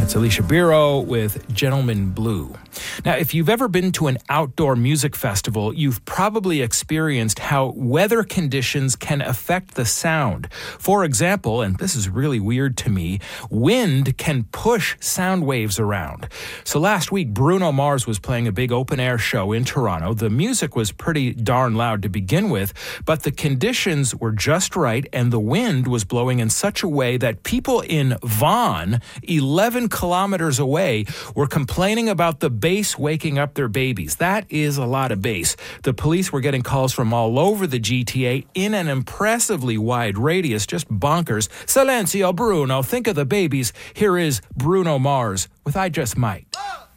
It's Alicia Biro with Gentleman Blue. Now, if you've ever been to an outdoor music festival, you've probably experienced how weather conditions can affect the sound. For example, and this is really weird to me, wind can push sound waves around. So last week, Bruno Mars was playing a big open-air show in Toronto. The music was pretty darn loud to begin with, but the conditions were just right, and the wind was blowing in such a way that people in Vaughan, 11 kilometers away, were complaining about the bass waking up their babies. That is a lot of bass. The police were getting calls from all over the GTA in an impressively wide radius, just bonkers. Silencio, Bruno, think of the babies. Here is Bruno Mars with I Just Might.